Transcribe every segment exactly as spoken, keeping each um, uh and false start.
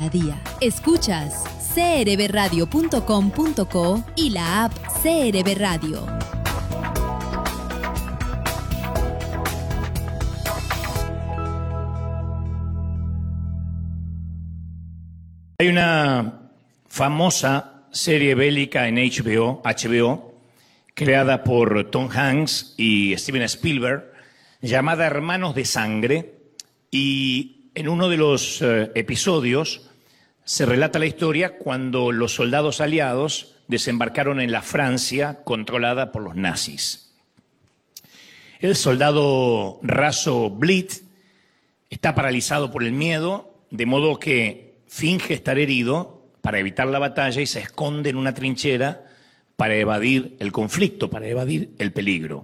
cada día. Escuchas c r b radio punto com punto co y la app C R B Radio. Hay una famosa serie bélica en H B O, H B O, creada por Tom Hanks y Steven Spielberg, llamada Hermanos de Sangre, y en uno de los eh, episodios se relata la historia cuando los soldados aliados desembarcaron en la Francia controlada por los nazis. El soldado raso Blit está paralizado por el miedo, de modo que finge estar herido para evitar la batalla y se esconde en una trinchera para evadir el conflicto, para evadir el peligro.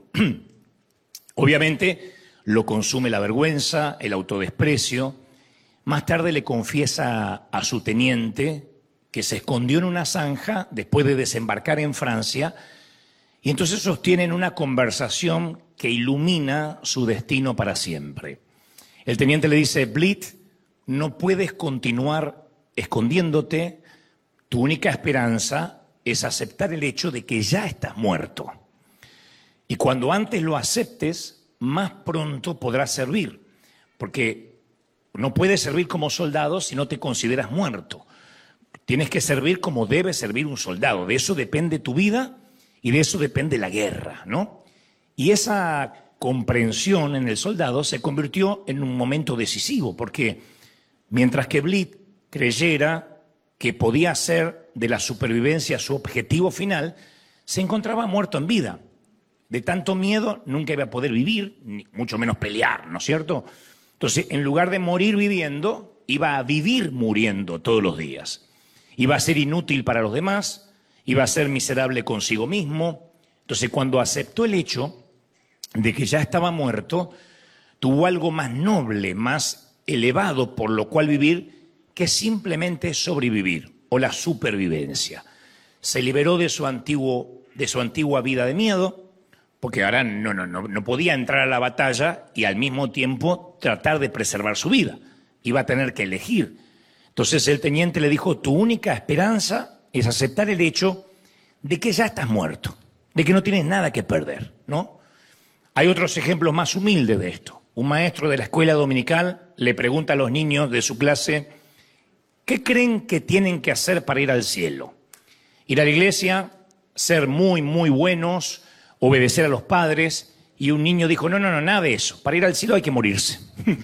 Obviamente lo consume la vergüenza, el autodesprecio. Más tarde le confiesa a su teniente que se escondió en una zanja después de desembarcar en Francia, y entonces sostienen una conversación que ilumina su destino para siempre. El teniente le dice: Blit, no puedes continuar escondiéndote, tu única esperanza es aceptar el hecho de que ya estás muerto. Y cuando antes lo aceptes, más pronto podrás servir, porque no puedes servir como soldado si no te consideras muerto. Tienes que servir como debe servir un soldado. De eso depende tu vida y de eso depende la guerra, ¿no? Y esa comprensión en el soldado se convirtió en un momento decisivo, porque mientras que Blit creyera que podía hacer de la supervivencia su objetivo final, se encontraba muerto en vida. De tanto miedo nunca iba a poder vivir, ni mucho menos pelear, ¿no es cierto? Entonces, en lugar de morir viviendo, iba a vivir muriendo todos los días. Iba a ser inútil para los demás, iba a ser miserable consigo mismo. Entonces, cuando aceptó el hecho de que ya estaba muerto, tuvo algo más noble, más elevado por lo cual vivir, que simplemente sobrevivir o la supervivencia. Se liberó de su antiguo, de su antigua vida de miedo, porque ahora no, no, no, no podía entrar a la batalla y al mismo tiempo tratar de preservar su vida. Iba a tener que elegir. Entonces el teniente le dijo: tu única esperanza es aceptar el hecho de que ya estás muerto, de que no tienes nada que perder, ¿no? Hay otros ejemplos más humildes de esto. Un maestro de la escuela dominical le pregunta a los niños de su clase: ¿qué creen que tienen que hacer para ir al cielo? Ir a la iglesia, ser muy, muy buenos, obedecer a los padres. Y un niño dijo: no, no, no, nada de eso. Para ir al cielo hay que morirse.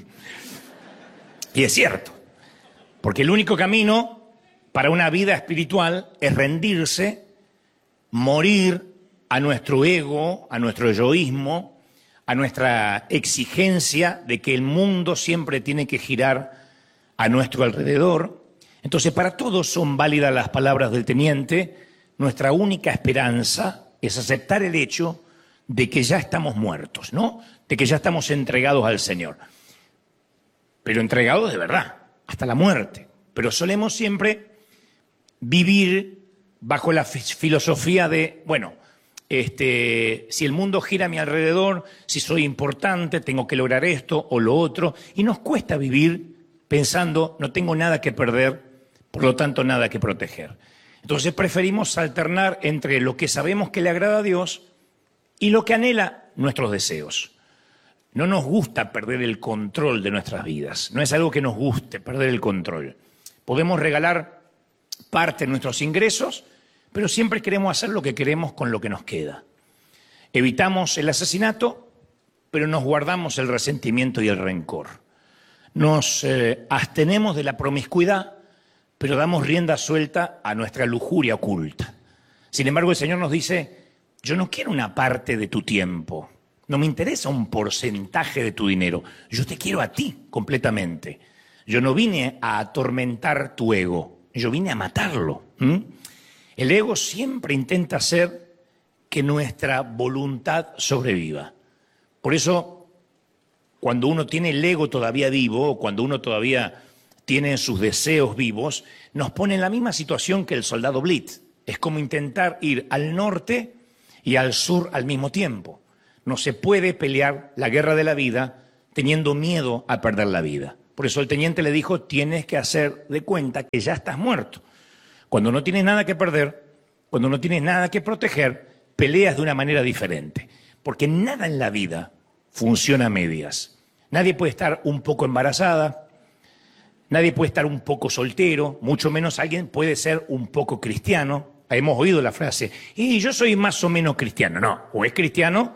Y es cierto, porque el único camino para una vida espiritual es rendirse, morir a nuestro ego, a nuestro egoísmo, a nuestra exigencia de que el mundo siempre tiene que girar a nuestro alrededor. Entonces, para todos son válidas las palabras del teniente. Nuestra única esperanza es aceptar el hecho de que ya estamos muertos, ¿no? De que ya estamos entregados al Señor. Pero entregados de verdad, hasta la muerte. Pero solemos siempre vivir bajo la filosofía de, bueno, este, si el mundo gira a mi alrededor, si soy importante, tengo que lograr esto o lo otro. Y nos cuesta vivir pensando: no tengo nada que perder, por lo tanto nada que proteger. Entonces preferimos alternar entre lo que sabemos que le agrada a Dios y lo que anhela nuestros deseos. No nos gusta perder el control de nuestras vidas, no es algo que nos guste perder el control. Podemos regalar parte de nuestros ingresos, pero siempre queremos hacer lo que queremos con lo que nos queda. Evitamos el asesinato, pero nos guardamos el resentimiento y el rencor. Nos eh, abstenemos de la promiscuidad, pero damos rienda suelta a nuestra lujuria oculta. Sin embargo, el Señor nos dice: yo no quiero una parte de tu tiempo, no me interesa un porcentaje de tu dinero, yo te quiero a ti completamente. Yo no vine a atormentar tu ego, yo vine a matarlo. ¿Mm? El ego siempre intenta hacer que nuestra voluntad sobreviva. Por eso, cuando uno tiene el ego todavía vivo, o cuando uno todavía tiene sus deseos vivos, nos pone en la misma situación que el soldado Blit. Es como intentar ir al norte y al sur al mismo tiempo. No se puede pelear la guerra de la vida teniendo miedo a perder la vida. Por eso el teniente le dijo, tienes que hacer de cuenta que ya estás muerto. Cuando no tienes nada que perder, cuando no tienes nada que proteger, peleas de una manera diferente. Porque nada en la vida funciona a medias. Nadie puede estar un poco embarazada, nadie puede estar un poco soltero, mucho menos alguien puede ser un poco cristiano. Hemos oído la frase, y yo soy más o menos cristiano. No, o es cristiano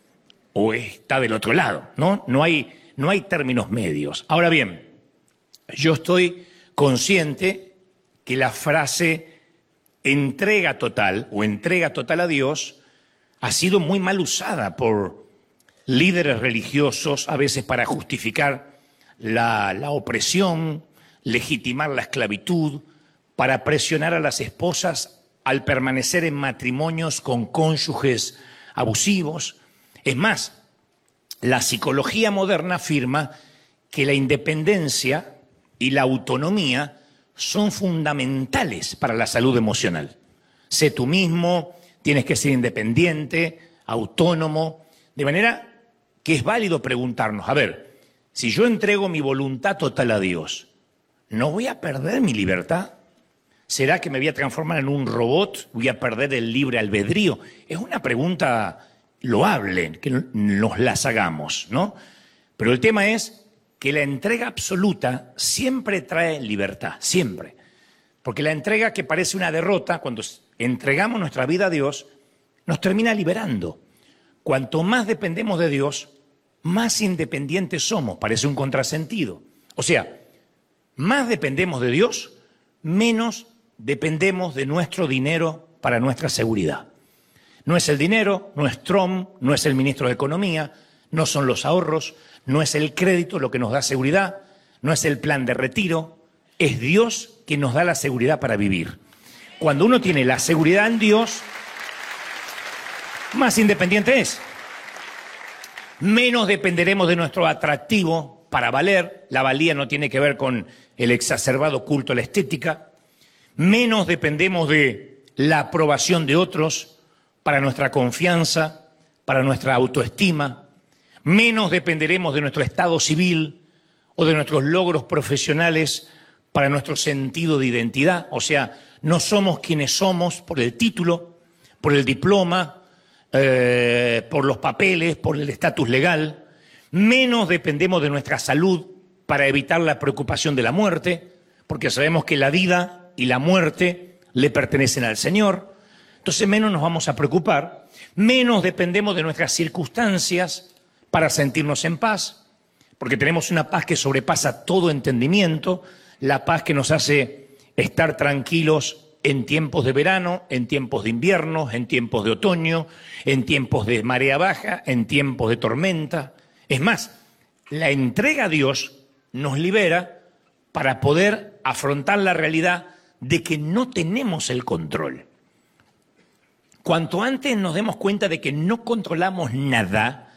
o está del otro lado, ¿no? No hay, no hay términos medios. Ahora bien, yo estoy consciente que la frase entrega total o entrega total a Dios ha sido muy mal usada por líderes religiosos, a veces para justificar la, la opresión, legitimar la esclavitud, para presionar a las esposas al permanecer en matrimonios con cónyuges abusivos. Es más, la psicología moderna afirma que la independencia y la autonomía son fundamentales para la salud emocional. Sé tú mismo, tienes que ser independiente, autónomo, de manera que es válido preguntarnos, a ver, si yo entrego mi voluntad total a Dios, ¿no voy a perder mi libertad? ¿Será que me voy a transformar en un robot? ¿Voy a perder el libre albedrío? Es una pregunta loable, que nos las hagamos, ¿no? Pero el tema es que la entrega absoluta siempre trae libertad, siempre. Porque la entrega que parece una derrota, cuando entregamos nuestra vida a Dios, nos termina liberando. Cuanto más dependemos de Dios, más independientes somos. Parece un contrasentido. O sea, más dependemos de Dios, menos dependemos de nuestro dinero para nuestra seguridad. No es el dinero, no es Trump, no es el ministro de Economía, no son los ahorros, no es el crédito lo que nos da seguridad, no es el plan de retiro, es Dios quien nos da la seguridad para vivir. Cuando uno tiene la seguridad en Dios, más independiente es. Menos dependeremos de nuestro atractivo para valer. La valía no tiene que ver con el exacerbado culto a la estética. Menos dependemos de la aprobación de otros para nuestra confianza, para nuestra autoestima. Menos dependeremos de nuestro estado civil o de nuestros logros profesionales para nuestro sentido de identidad. O sea, no somos quienes somos por el título, por el diploma, eh, por los papeles, por el estatus legal. Menos dependemos de nuestra salud para evitar la preocupación de la muerte, porque sabemos que la vida y la muerte le pertenecen al Señor. Entonces menos nos vamos a preocupar, menos dependemos de nuestras circunstancias para sentirnos en paz, porque tenemos una paz que sobrepasa todo entendimiento, la paz que nos hace estar tranquilos en tiempos de verano, en tiempos de invierno, en tiempos de otoño, en tiempos de marea baja, en tiempos de tormenta. Es más, la entrega a Dios nos libera para poder afrontar la realidad de que no tenemos el control. Cuanto antes nos demos cuenta de que no controlamos nada,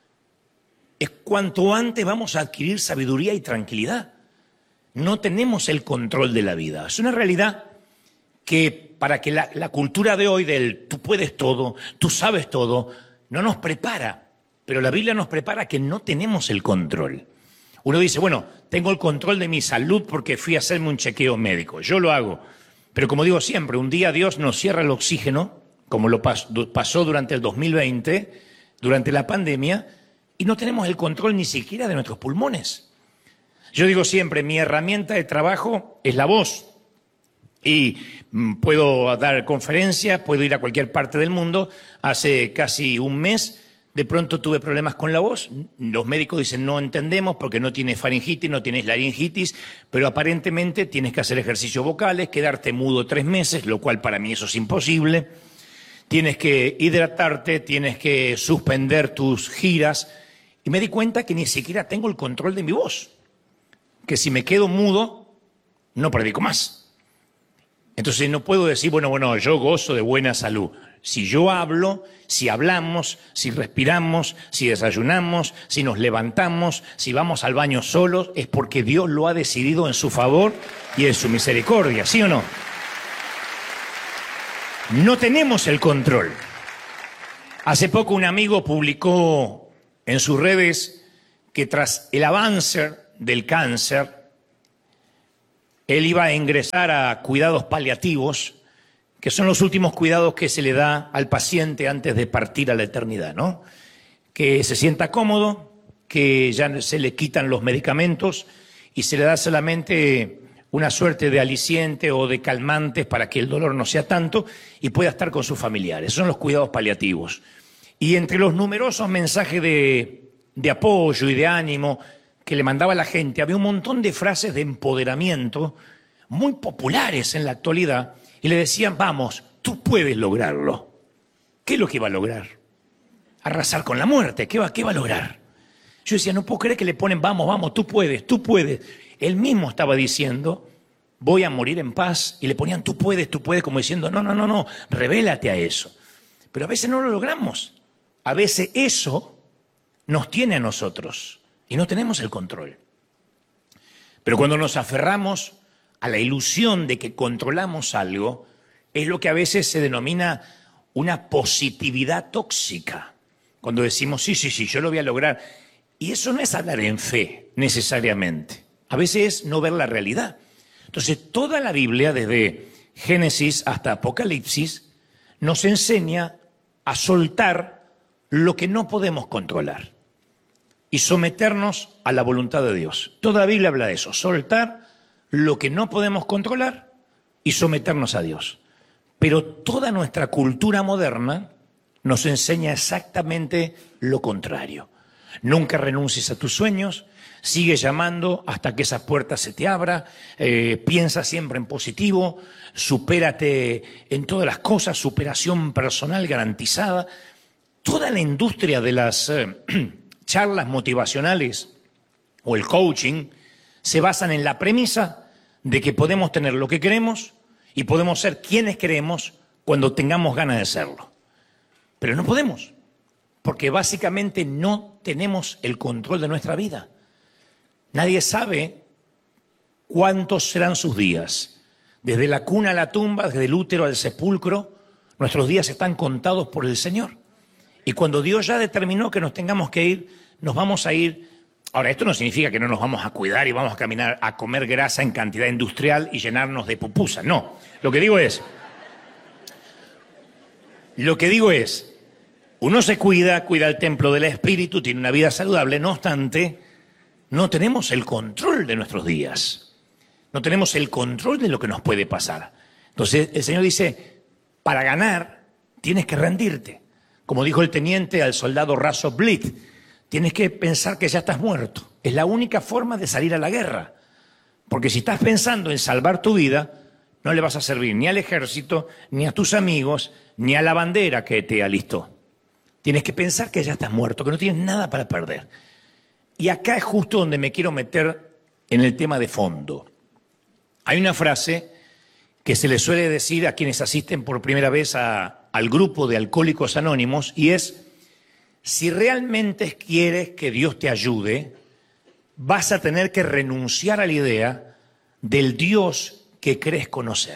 es cuanto antes vamos a adquirir sabiduría y tranquilidad. No tenemos el control de la vida. Es una realidad que para que la, la cultura de hoy del tú puedes todo, tú sabes todo, no nos prepara. Pero la Biblia nos prepara que no tenemos el control. Uno dice, bueno, tengo el control de mi salud porque fui a hacerme un chequeo médico. Yo lo hago. Pero como digo siempre, un día Dios nos cierra el oxígeno, como lo pasó durante el dos mil veinte, durante la pandemia, y no tenemos el control ni siquiera de nuestros pulmones. Yo digo siempre, mi herramienta de trabajo es la voz. Y puedo dar conferencias, puedo ir a cualquier parte del mundo. Hace casi un mes, de pronto tuve problemas con la voz. Los médicos dicen, no entendemos porque no tienes faringitis, no tienes laringitis, pero aparentemente tienes que hacer ejercicios vocales, quedarte mudo tres meses, lo cual para mí eso es imposible. Tienes que hidratarte, tienes que suspender tus giras. Y me di cuenta que ni siquiera tengo el control de mi voz. Que si me quedo mudo, no predico más. Entonces no puedo decir, bueno, bueno, yo gozo de buena salud. Si yo hablo, si hablamos, si respiramos, si desayunamos, si nos levantamos, si vamos al baño solos, es porque Dios lo ha decidido en su favor y en su misericordia, ¿sí o no? No tenemos el control. Hace poco un amigo publicó en sus redes que tras el avance del cáncer, él iba a ingresar a cuidados paliativos, que son los últimos cuidados que se le da al paciente antes de partir a la eternidad, ¿no? Que se sienta cómodo, que ya se le quitan los medicamentos y se le da solamente una suerte de aliciente o de calmantes para que el dolor no sea tanto y pueda estar con sus familiares. Son los cuidados paliativos. Y entre los numerosos mensajes de, de apoyo y de ánimo que le mandaba la gente, había un montón de frases de empoderamiento muy populares en la actualidad y le decían, vamos, tú puedes lograrlo. ¿Qué es lo que va a lograr? Arrasar con la muerte. ¿Qué va, qué va a lograr? Yo decía, no puedo creer que le ponen, vamos, vamos, tú puedes, tú puedes. Él mismo estaba diciendo, voy a morir en paz, y le ponían, tú puedes, tú puedes, como diciendo, no, no, no, no, revélate a eso. Pero a veces no lo logramos. A veces eso nos tiene a nosotros y no tenemos el control. Pero cuando nos aferramos a la ilusión de que controlamos algo, es lo que a veces se denomina una positividad tóxica. Cuando decimos, sí, sí, sí, yo lo voy a lograr. Y eso no es hablar en fe, necesariamente. A veces es no ver la realidad. Entonces, toda la Biblia, desde Génesis hasta Apocalipsis, nos enseña a soltar lo que no podemos controlar y someternos a la voluntad de Dios. Toda la Biblia habla de eso, soltar lo que no podemos controlar y someternos a Dios. Pero toda nuestra cultura moderna nos enseña exactamente lo contrario. Nunca renuncies a tus sueños, sigue llamando hasta que esa puerta se te abra, eh, piensa siempre en positivo, supérate en todas las cosas, superación personal garantizada. Toda la industria de las eh, charlas motivacionales o el coaching se basan en la premisa de que podemos tener lo que queremos y podemos ser quienes queremos cuando tengamos ganas de serlo. Pero no podemos, porque básicamente no tenemos el control de nuestra vida. Nadie sabe cuántos serán sus días. Desde la cuna a la tumba, desde el útero al sepulcro, nuestros días están contados por el Señor. Y cuando Dios ya determinó que nos tengamos que ir, nos vamos a ir. Ahora, esto no significa que no nos vamos a cuidar y vamos a caminar a comer grasa en cantidad industrial y llenarnos de pupusa. No, lo que digo es, lo que digo es, uno se cuida, cuida el templo del espíritu, tiene una vida saludable, no obstante, no tenemos el control de nuestros días. No tenemos el control de lo que nos puede pasar. Entonces el Señor dice, para ganar tienes que rendirte. Como dijo el teniente al soldado Raso Blit, tienes que pensar que ya estás muerto. Es la única forma de salir a la guerra. Porque si estás pensando en salvar tu vida, no le vas a servir ni al ejército, ni a tus amigos, ni a la bandera que te alistó. Tienes que pensar que ya estás muerto, que no tienes nada para perder. Y acá es justo donde me quiero meter en el tema de fondo. Hay una frase que se le suele decir a quienes asisten por primera vez a, al grupo de Alcohólicos Anónimos y es, si realmente quieres que Dios te ayude, vas a tener que renunciar a la idea del Dios que crees conocer.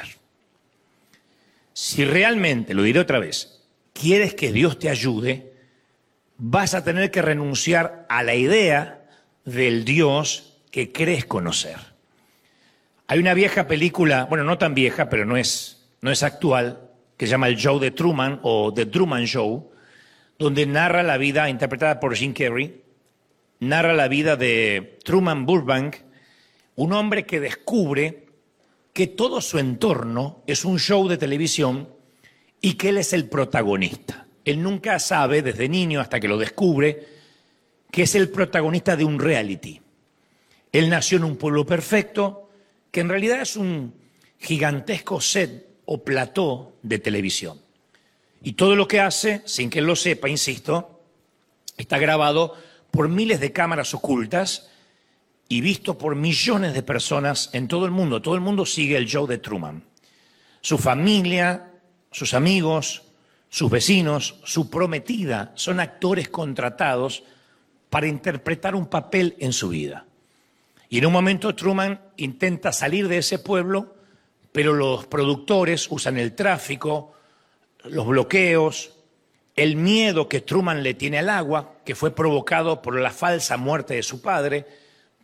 Si realmente, lo diré otra vez, quieres que Dios te ayude, vas a tener que renunciar a la idea del Dios que crees conocer. Hay una vieja película, bueno, no tan vieja, pero no es, no es actual, que se llama El Show de Truman o The Truman Show, donde narra la vida, interpretada por Jim Carrey, narra la vida de Truman Burbank, un hombre que descubre que todo su entorno es un show de televisión y que él es el protagonista. Él nunca sabe, desde niño hasta que lo descubre, que es el protagonista de un reality. Él nació en un pueblo perfecto, que en realidad es un gigantesco set o plató de televisión. Y todo lo que hace, sin que él lo sepa, insisto, está grabado por miles de cámaras ocultas y visto por millones de personas en todo el mundo. Todo el mundo sigue el show de Truman. Su familia, sus amigos, sus vecinos, su prometida, son actores contratados para interpretar un papel en su vida. Y en un momento Truman intenta salir de ese pueblo, pero los productores usan el tráfico, los bloqueos, el miedo que Truman le tiene al agua, que fue provocado por la falsa muerte de su padre,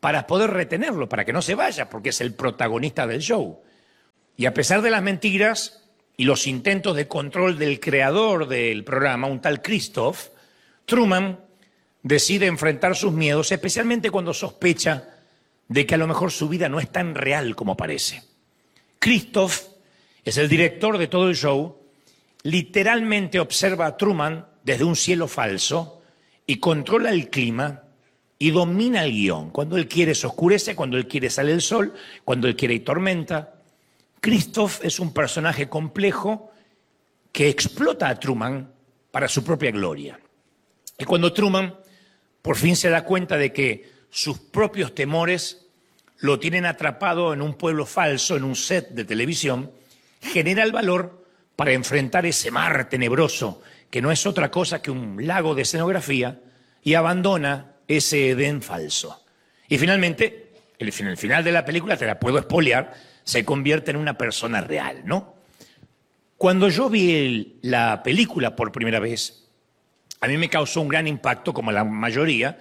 para poder retenerlo, para que no se vaya, porque es el protagonista del show. Y a pesar de las mentiras y los intentos de control del creador del programa, un tal Christoph, Truman decide enfrentar sus miedos, especialmente cuando sospecha de que a lo mejor su vida no es tan real como parece. Christoph es el director de todo el show, literalmente observa a Truman desde un cielo falso y controla el clima y domina el guión. Cuando él quiere se oscurece, cuando él quiere sale el sol, cuando él quiere hay tormenta. Christoph es un personaje complejo que explota a Truman para su propia gloria. Y cuando Truman por fin se da cuenta de que sus propios temores lo tienen atrapado en un pueblo falso, en un set de televisión, genera el valor para enfrentar ese mar tenebroso, que no es otra cosa que un lago de escenografía, y abandona ese Edén falso. Y finalmente, el, el final de la película, te la puedo espolear, se convierte en una persona real, ¿no? Cuando yo vi el, la película por primera vez, a mí me causó un gran impacto, como la mayoría.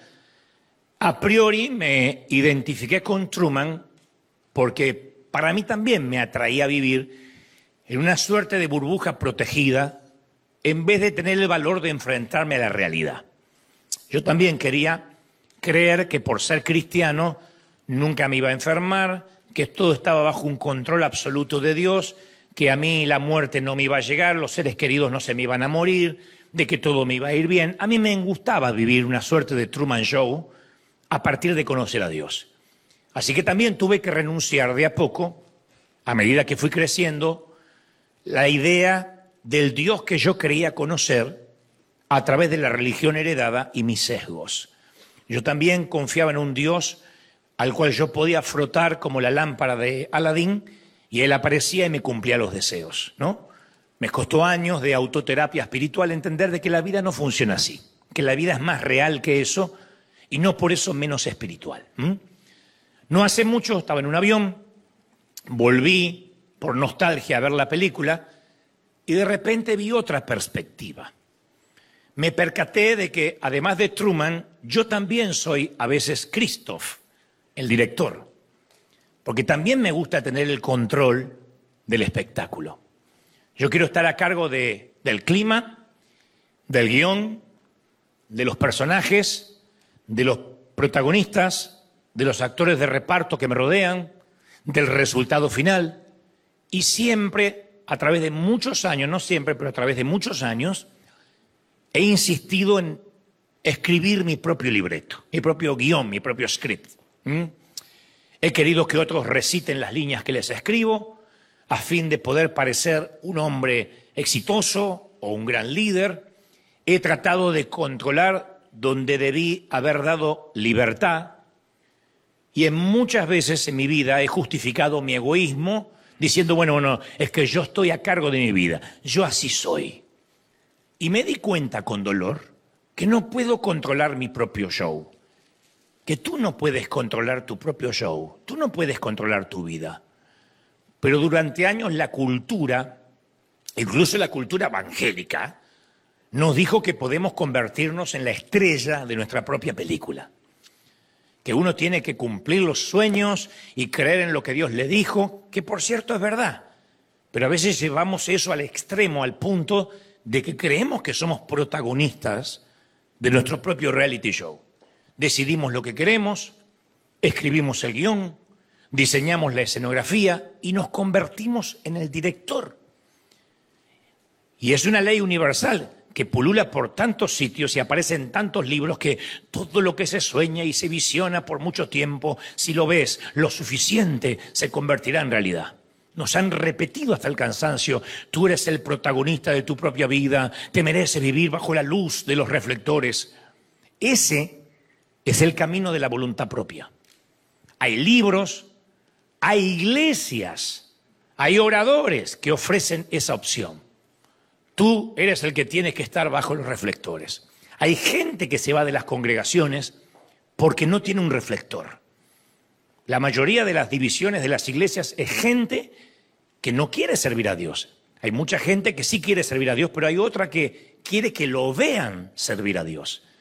A priori me identifiqué con Truman porque para mí también me atraía vivir en una suerte de burbuja protegida en vez de tener el valor de enfrentarme a la realidad. Yo también quería creer que por ser cristiano nunca me iba a enfermar, que todo estaba bajo un control absoluto de Dios, que a mí la muerte no me iba a llegar, los seres queridos no se me iban a morir, de que todo me iba a ir bien. A mí me gustaba vivir una suerte de Truman Show a partir de conocer a Dios. Así que también tuve que renunciar de a poco, a medida que fui creciendo, la idea del Dios que yo creía conocer a través de la religión heredada y mis sesgos. Yo también confiaba en un Dios al cual yo podía frotar como la lámpara de Aladín y él aparecía y me cumplía los deseos, ¿no? Me costó años de autoterapia espiritual entender de que la vida no funciona así, que la vida es más real que eso y no por eso menos espiritual. ¿Mm? No hace mucho estaba en un avión, volví por nostalgia a ver la película y de repente vi otra perspectiva. Me percaté de que además de Truman, yo también soy a veces Christoph, el director, porque también me gusta tener el control del espectáculo. Yo quiero estar a cargo de, del clima, del guión, de los personajes, de los protagonistas, de los actores de reparto que me rodean, del resultado final. Y siempre, a través de muchos años, no siempre, pero a través de muchos años, he insistido en escribir mi propio libreto, mi propio guión, mi propio script. ¿Mm? He querido que otros reciten las líneas que les escribo, a fin de poder parecer un hombre exitoso o un gran líder. He tratado de controlar donde debí haber dado libertad y en muchas veces en mi vida he justificado mi egoísmo diciendo, bueno, bueno, es que yo estoy a cargo de mi vida, yo así soy. Y me di cuenta con dolor que no puedo controlar mi propio show, que tú no puedes controlar tu propio show, tú no puedes controlar tu vida. Pero durante años la cultura, incluso la cultura evangélica, nos dijo que podemos convertirnos en la estrella de nuestra propia película. Que uno tiene que cumplir los sueños y creer en lo que Dios le dijo, que por cierto es verdad. Pero a veces llevamos eso al extremo, al punto de que creemos que somos protagonistas de nuestro propio reality show. Decidimos lo que queremos, escribimos el guión, diseñamos la escenografía y nos convertimos en el director. Y es una ley universal que pulula por tantos sitios y aparece en tantos libros que todo lo que se sueña y se visiona por mucho tiempo, si lo ves lo suficiente, se convertirá en realidad. Nos han repetido hasta el cansancio, tú eres el protagonista de tu propia vida, te mereces vivir bajo la luz de los reflectores. Ese es el camino de la voluntad propia. Hay libros, hay iglesias, hay oradores que ofrecen esa opción. Tú eres el que tienes que estar bajo los reflectores. Hay gente que se va de las congregaciones porque no tiene un reflector. La mayoría de las divisiones de las iglesias es gente que no quiere servir a Dios. Hay mucha gente que sí quiere servir a Dios, pero hay otra que quiere que lo vean servir a Dios.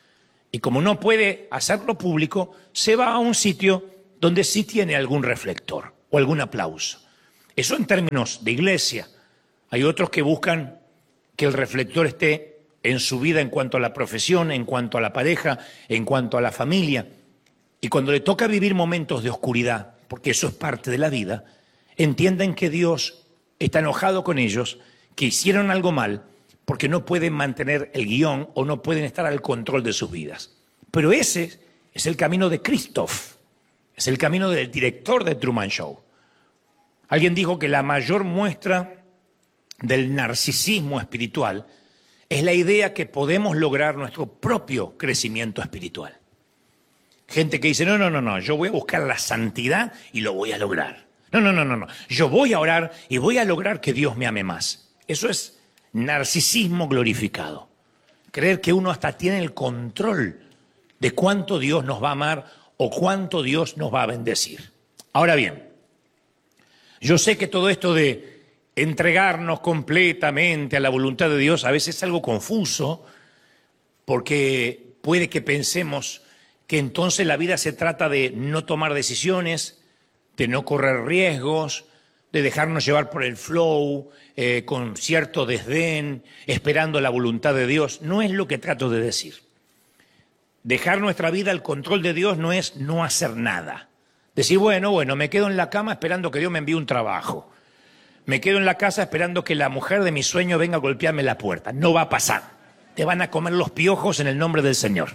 Y como no puede hacerlo público, se va a un sitio donde sí tiene algún reflector o algún aplauso. Eso en términos de iglesia. Hay otros que buscan que el reflector esté en su vida en cuanto a la profesión, en cuanto a la pareja, en cuanto a la familia. Y cuando le toca vivir momentos de oscuridad, porque eso es parte de la vida, entienden que Dios está enojado con ellos, que hicieron algo mal, porque no pueden mantener el guión o no pueden estar al control de sus vidas. Pero ese es el camino de Christoph, es el camino del director de Truman Show. Alguien dijo que la mayor muestra del narcisismo espiritual es la idea que podemos lograr nuestro propio crecimiento espiritual. Gente que dice, no, no, no, no, yo voy a buscar la santidad y lo voy a lograr. No, no, no, no, no, yo voy a orar y voy a lograr que Dios me ame más. Eso es narcisismo glorificado. Creer que uno hasta tiene el control de cuánto Dios nos va a amar o cuánto Dios nos va a bendecir. Ahora bien, yo sé que todo esto de entregarnos completamente a la voluntad de Dios a veces es algo confuso, porque puede que pensemos que entonces la vida se trata de no tomar decisiones, de no correr riesgos, de dejarnos llevar por el flow, eh, con cierto desdén, esperando la voluntad de Dios. No es lo que trato de decir. Dejar nuestra vida al control de Dios no es no hacer nada. Decir, bueno, bueno, me quedo en la cama esperando que Dios me envíe un trabajo. Me quedo en la casa esperando que la mujer de mi sueño venga a golpearme la puerta. No va a pasar. Te van a comer los piojos en el nombre del Señor.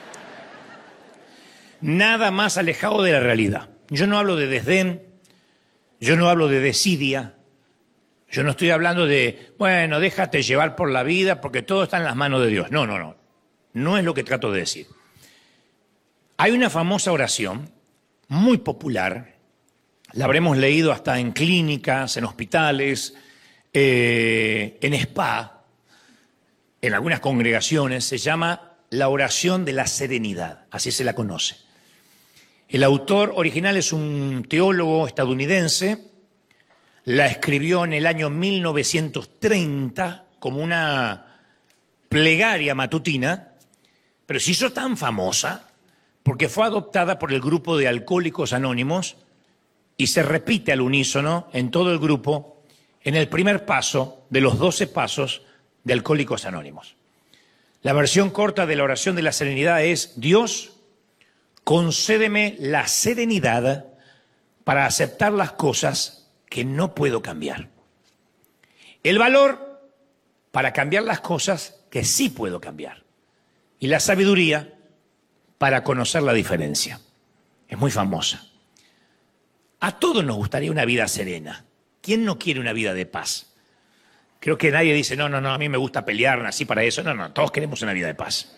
Nada más alejado de la realidad. Yo no hablo de desdén, yo no hablo de desidia, yo no estoy hablando de, bueno, déjate llevar por la vida porque todo está en las manos de Dios. No, no, no. No es lo que trato de decir. Hay una famosa oración muy popular, la habremos leído hasta en clínicas, en hospitales, eh, en spa, en algunas congregaciones, se llama la oración de la serenidad, así se la conoce. El autor original es un teólogo estadounidense, la escribió en el año mil novecientos treinta como una plegaria matutina, pero se hizo tan famosa porque fue adoptada por el grupo de Alcohólicos Anónimos y se repite al unísono en todo el grupo en el primer paso de los doce pasos de Alcohólicos Anónimos. La versión corta de la oración de la serenidad es: Dios, concédeme la serenidad para aceptar las cosas que no puedo cambiar. El valor para cambiar las cosas que sí puedo cambiar. Y la sabiduría para conocer la diferencia. Es muy famosa. A todos nos gustaría una vida serena. ¿Quién no quiere una vida de paz? Creo que nadie dice, no, no, no, a mí me gusta pelear, nací para eso. No, no, todos queremos una vida de paz.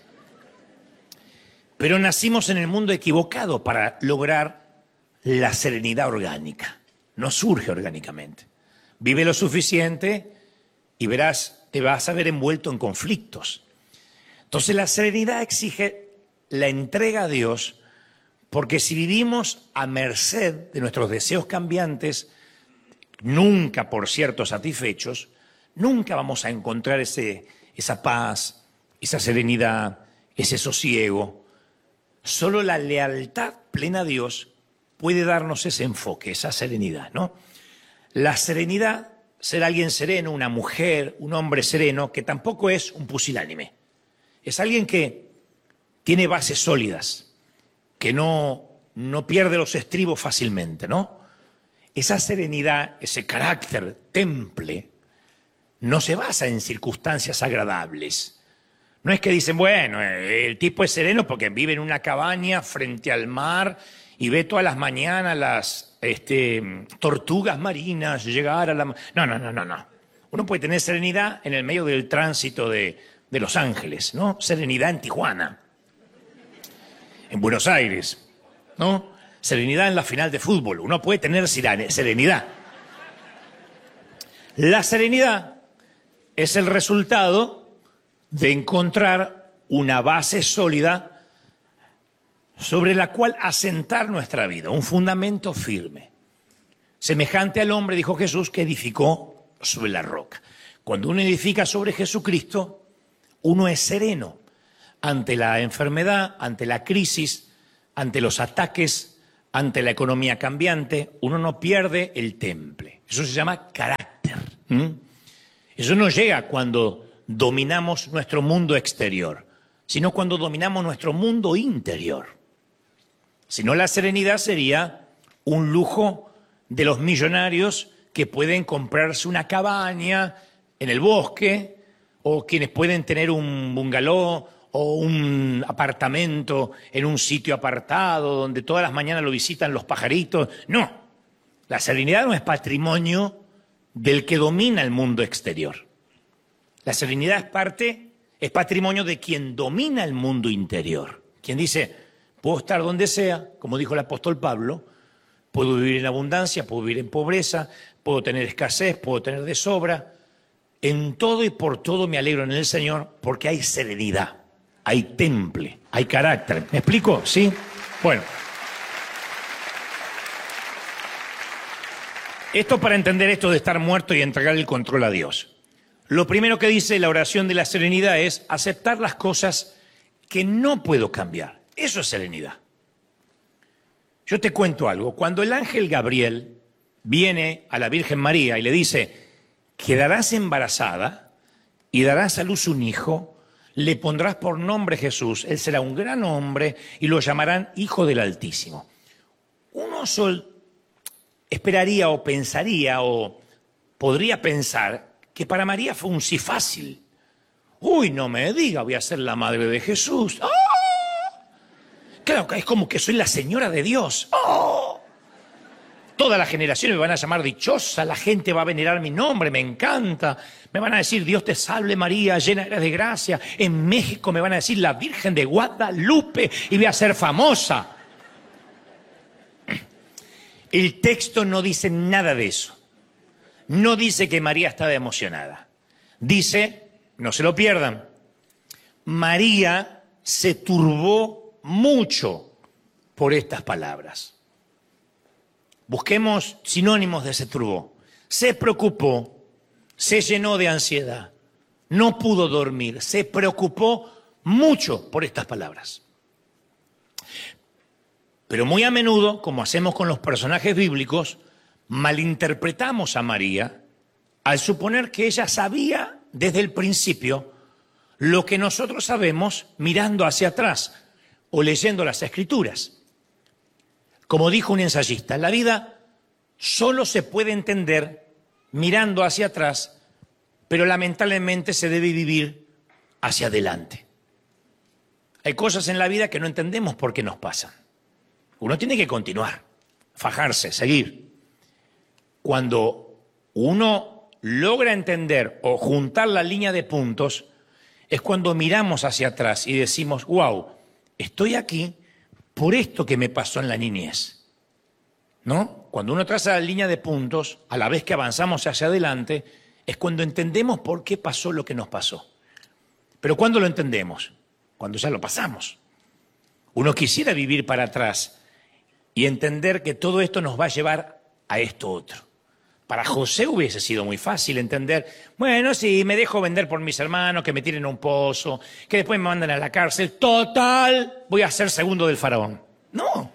Pero nacimos en el mundo equivocado para lograr la serenidad orgánica. No surge orgánicamente. Vive lo suficiente y verás, te vas a ver envuelto en conflictos. Entonces la serenidad exige la entrega a Dios, porque si vivimos a merced de nuestros deseos cambiantes, nunca, por cierto, satisfechos, nunca vamos a encontrar ese, esa paz, esa serenidad, ese sosiego. Solo la lealtad plena a Dios puede darnos ese enfoque, esa serenidad, ¿no? La serenidad, ser alguien sereno, una mujer, un hombre sereno, que tampoco es un pusilánime. Es alguien que tiene bases sólidas, que no, no pierde los estribos fácilmente, ¿no? Esa serenidad, ese carácter temple, no se basa en circunstancias agradables. No es que dicen, bueno, el tipo es sereno porque vive en una cabaña frente al mar y ve todas las mañanas las este, tortugas marinas llegar a la... No, no, no, no, no. Uno puede tener serenidad en el medio del tránsito de, de Los Ángeles, ¿no? Serenidad en Tijuana, en Buenos Aires, ¿no? Serenidad en la final de fútbol. Uno puede tener serenidad. La serenidad es el resultado de encontrar una base sólida sobre la cual asentar nuestra vida, un fundamento firme. Semejante al hombre, dijo Jesús, que edificó sobre la roca. Cuando uno edifica sobre Jesucristo, uno es sereno. ante la enfermedad, ante la crisis, ante los ataques, ante la economía cambiante, uno no pierde el temple. Eso se llama carácter. ¿Mm? Eso no llega cuando dominamos nuestro mundo exterior, sino cuando dominamos nuestro mundo interior. Si no, la serenidad sería un lujo de los millonarios que pueden comprarse una cabaña en el bosque, o quienes pueden tener un bungalow o un apartamento en un sitio apartado donde todas las mañanas lo visitan los pajaritos. No, la serenidad no es patrimonio del que domina el mundo exterior. La serenidad es parte, es patrimonio de quien domina el mundo interior. Quien dice, puedo estar donde sea, como dijo el apóstol Pablo, puedo vivir en abundancia, puedo vivir en pobreza, puedo tener escasez, puedo tener de sobra. En todo y por todo me alegro en el Señor porque hay serenidad, hay temple, hay carácter. ¿Me explico? ¿Sí? Bueno. Esto para entender esto de estar muerto y entregar el control a Dios. Lo primero que dice la oración de la serenidad es aceptar las cosas que no puedo cambiar. Eso es serenidad. Yo te cuento algo. Cuando el ángel Gabriel viene a la Virgen María y le dice, quedarás embarazada y darás a luz un hijo, le pondrás por nombre Jesús, él será un gran hombre y lo llamarán Hijo del Altísimo. Uno sol esperaría o pensaría o podría pensar que para María fue un sí fácil. Uy, no me diga, voy a ser la madre de Jesús. ¡Oh! Claro, es como que soy la señora de Dios. ¡Oh! Todas las generaciones me van a llamar dichosa, la gente va a venerar mi nombre, me encanta. Me van a decir, Dios te salve María, llena eres de gracia. En México me van a decir, la Virgen de Guadalupe, y voy a ser famosa. El texto no dice nada de eso. No dice que María estaba emocionada. Dice, no se lo pierdan, María se turbó mucho por estas palabras. Busquemos sinónimos de se turbó. Se preocupó, se llenó de ansiedad, no pudo dormir, se preocupó mucho por estas palabras. Pero muy a menudo, como hacemos con los personajes bíblicos, malinterpretamos a María al suponer que ella sabía desde el principio lo que nosotros sabemos mirando hacia atrás o leyendo las Escrituras. Como dijo un ensayista, la vida solo se puede entender mirando hacia atrás, pero lamentablemente se debe vivir hacia adelante. Hay cosas en la vida que no entendemos por qué nos pasan. Uno tiene que continuar, fajarse, seguir. Cuando uno logra entender o juntar la línea de puntos, es cuando miramos hacia atrás y decimos, wow, estoy aquí por esto que me pasó en la niñez, ¿no? Cuando uno traza la línea de puntos, a la vez que avanzamos hacia adelante, es cuando entendemos por qué pasó lo que nos pasó. Pero ¿cuándo lo entendemos? Cuando ya lo pasamos. Uno quisiera vivir para atrás y entender que todo esto nos va a llevar a esto otro. Para José hubiese sido muy fácil entender, bueno, sí, me dejo vender por mis hermanos, que me tiren a un pozo, que después me mandan a la cárcel. Total, voy a ser segundo del faraón. No.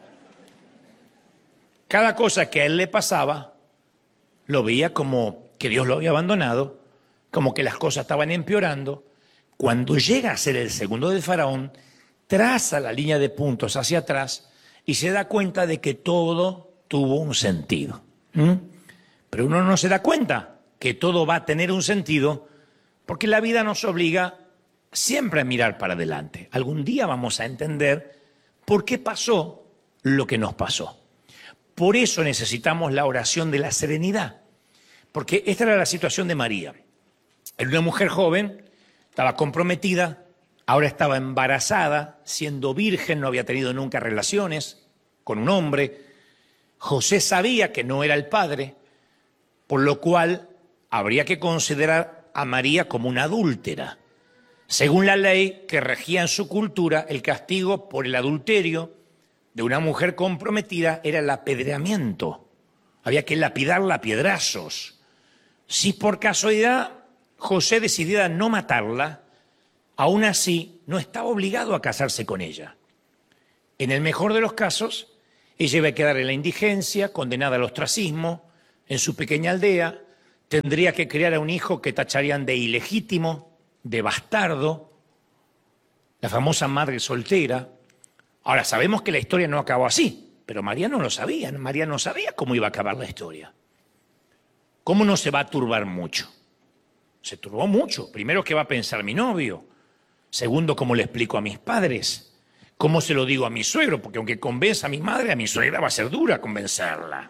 Cada cosa que a él le pasaba, lo veía como que Dios lo había abandonado, como que las cosas estaban empeorando. Cuando llega a ser el segundo del faraón, traza la línea de puntos hacia atrás y se da cuenta de que todo tuvo un sentido. ¿Mm? Pero uno no se da cuenta que todo va a tener un sentido porque la vida nos obliga siempre a mirar para adelante. Algún día vamos a entender por qué pasó lo que nos pasó. Por eso necesitamos la oración de la serenidad. Porque esta era la situación de María. Era una mujer joven, estaba comprometida, ahora estaba embarazada, siendo virgen, no había tenido nunca relaciones con un hombre. José sabía que no era el padre, por lo cual habría que considerar a María como una adúltera. Según la ley que regía en su cultura, el castigo por el adulterio de una mujer comprometida era el apedreamiento. Había que lapidarla a piedrazos. Si por casualidad José decidiera no matarla, aún así no estaba obligado a casarse con ella. En el mejor de los casos, ella iba a quedar en la indigencia, condenada al ostracismo, en su pequeña aldea, tendría que criar a un hijo que tacharían de ilegítimo, de bastardo, la famosa madre soltera. Ahora, sabemos que la historia no acabó así, pero María no lo sabía, María no sabía cómo iba a acabar la historia. ¿Cómo no se va a turbar mucho? Se turbó mucho. Primero, ¿qué va a pensar mi novio? Segundo, ¿cómo le explico a mis padres? ¿Cómo se lo digo a mi suegro? Porque aunque convenza a mi madre, a mi suegra va a ser dura convencerla.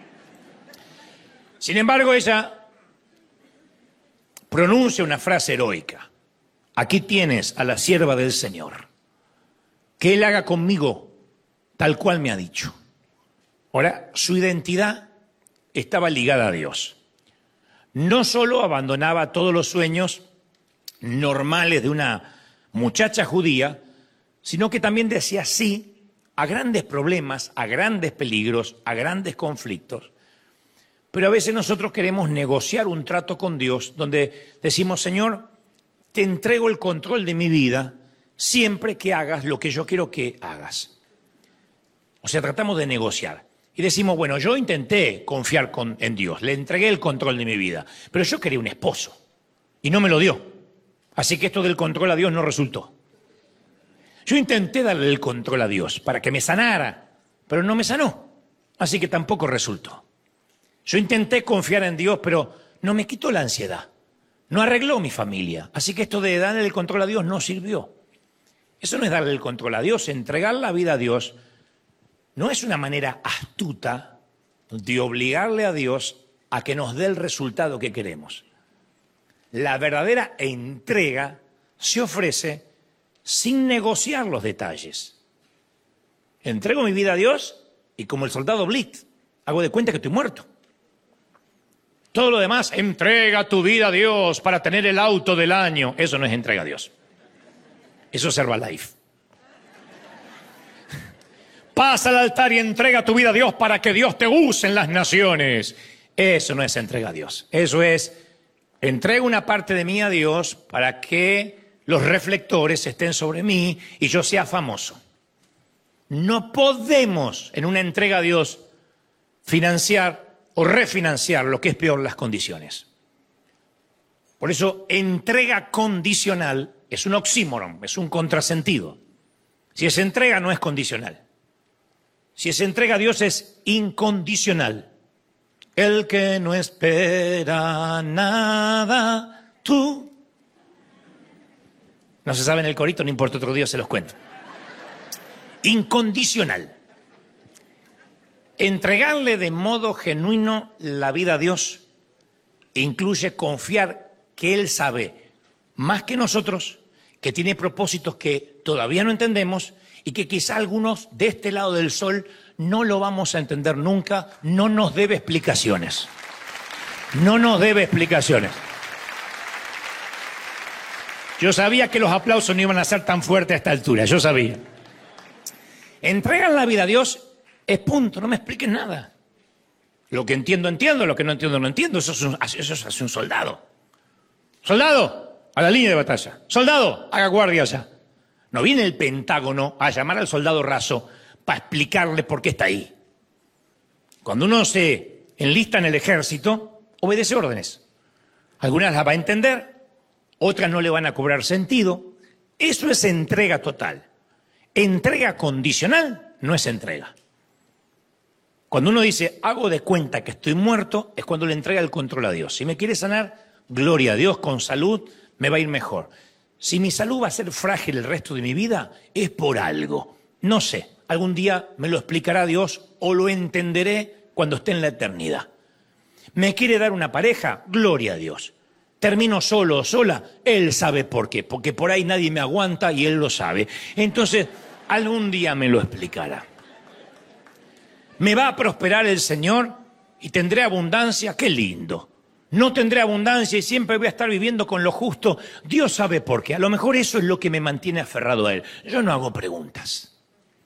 Sin embargo, ella pronuncia una frase heroica. Aquí tienes a la sierva del Señor. Que Él haga conmigo tal cual me ha dicho. Ahora, su identidad estaba ligada a Dios. No solo abandonaba todos los sueños normales de una muchacha judía, sino que también decía sí a grandes problemas, a grandes peligros, a grandes conflictos. Pero a veces nosotros queremos negociar un trato con Dios donde decimos, Señor, te entrego el control de mi vida siempre que hagas lo que yo quiero que hagas. O sea, tratamos de negociar. Y decimos, bueno, yo intenté confiar con, en Dios, le entregué el control de mi vida, pero yo quería un esposo y no me lo dio. Así que esto del control a Dios no resultó. Yo intenté darle el control a Dios para que me sanara, pero no me sanó, así que tampoco resultó. Yo intenté confiar en Dios, pero no me quitó la ansiedad, no arregló mi familia, así que esto de darle el control a Dios no sirvió. Eso no es darle el control a Dios, entregar la vida a Dios no es una manera astuta de obligarle a Dios a que nos dé el resultado que queremos. La verdadera entrega se ofrece sin negociar los detalles. Entrego mi vida a Dios y como el soldado Blitz, hago de cuenta que estoy muerto. Todo lo demás, entrega tu vida a Dios para tener el auto del año. Eso no es entrega a Dios. Eso es Herbalife. Pasa al altar y entrega tu vida a Dios para que Dios te use en las naciones. Eso no es entrega a Dios. Eso es, entrego una parte de mí a Dios para que los reflectores estén sobre mí y yo sea famoso. No podemos, en una entrega a Dios, financiar o refinanciar, lo que es peor, las condiciones. Por eso, entrega condicional es un oxímoron, es un contrasentido. Si es entrega, no es condicional. Si es entrega a Dios, es incondicional. El que no espera nada, tú. No se sabe en el corito, no importa, otro día se los cuento. Incondicional. Entregarle de modo genuino la vida a Dios incluye confiar que Él sabe más que nosotros, que tiene propósitos que todavía no entendemos y que quizá algunos de este lado del sol no lo vamos a entender nunca, no nos debe explicaciones. No nos debe explicaciones. Yo sabía que los aplausos no iban a ser tan fuertes a esta altura, yo sabía. Entregan la vida a Dios, es punto, no me expliques nada. Lo que entiendo, entiendo, lo que no entiendo, no entiendo. Eso es un, eso es un soldado. Soldado, a la línea de batalla. Soldado, haga guardia allá. No viene el Pentágono a llamar al soldado raso para explicarle por qué está ahí. Cuando uno se enlista en el ejército, obedece órdenes. Algunas las va a entender, otras no le van a cobrar sentido. Eso es entrega total. Entrega condicional no es entrega. Cuando uno dice, hago de cuenta que estoy muerto, es cuando le entrega el control a Dios. Si me quiere sanar, gloria a Dios, con salud me va a ir mejor. Si mi salud va a ser frágil el resto de mi vida, es por algo. No sé, algún día me lo explicará Dios o lo entenderé cuando esté en la eternidad. ¿Me quiere dar una pareja? Gloria a Dios. ¿Termino solo o sola? Él sabe por qué, porque por ahí nadie me aguanta y Él lo sabe. Entonces, algún día me lo explicará. ¿Me va a prosperar el Señor y tendré abundancia? ¡Qué lindo! No tendré abundancia y siempre voy a estar viviendo con lo justo. Dios sabe por qué. A lo mejor eso es lo que me mantiene aferrado a Él. Yo no hago preguntas.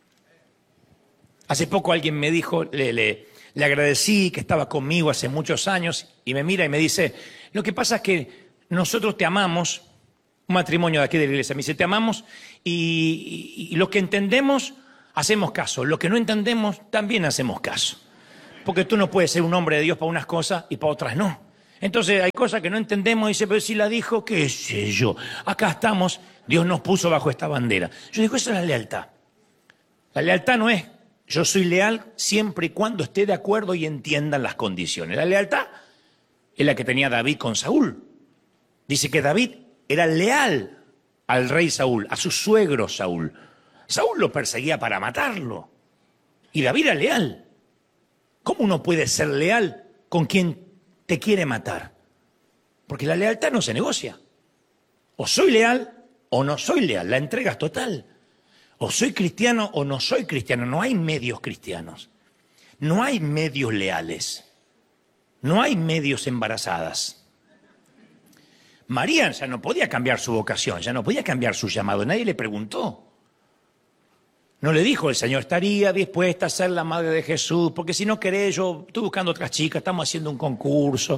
Hace poco alguien me dijo, le, le, le agradecí que estaba conmigo hace muchos años y me mira y me dice, lo que pasa es que nosotros te amamos Un matrimonio de aquí de la iglesia. Me dice, te amamos y, y, y lo que entendemos, hacemos caso. Lo que no entendemos, también hacemos caso. Porque tú no puedes ser un hombre de Dios para unas cosas y para otras no. Entonces hay cosas que no entendemos y dice, pero si la dijo, qué sé yo. Acá estamos, Dios nos puso bajo esta bandera. Yo digo, esa es la lealtad. La lealtad no es, yo soy leal siempre y cuando esté de acuerdo y entiendan las condiciones. La lealtad es la que tenía David con Saúl. Dice que David era leal al rey Saúl, a su suegro Saúl. Saúl lo perseguía para matarlo. Y David era leal. ¿Cómo uno puede ser leal con quien te quiere matar? Porque la lealtad no se negocia. O soy leal o no soy leal. La entrega es total. O soy cristiano o no soy cristiano. No hay medios cristianos. No hay medios leales. No hay medios embarazadas. María ya no podía cambiar su vocación, ya no podía cambiar su llamado. Nadie le preguntó. No le dijo, el Señor estaría dispuesta a ser la madre de Jesús, porque si no querés, yo estoy buscando otras chicas, estamos haciendo un concurso.